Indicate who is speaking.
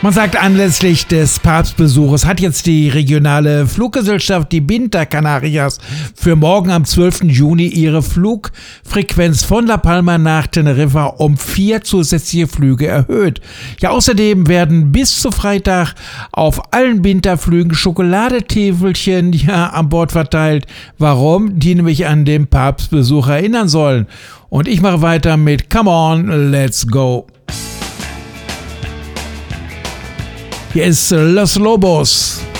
Speaker 1: Man sagt, anlässlich des Papstbesuches hat jetzt die regionale Fluggesellschaft, die Binter Canarias, für morgen am 12. Juni ihre Flugfrequenz von La Palma nach Teneriffa um 4 zusätzliche Flüge erhöht. Ja, außerdem werden bis zu Freitag auf allen Binter-Flügen Schokoladetäfelchen an Bord verteilt. Warum? Die nämlich an den Papstbesuch erinnern sollen. Und ich mache weiter mit Come On, Let's Go. Hier ist Los Lobos.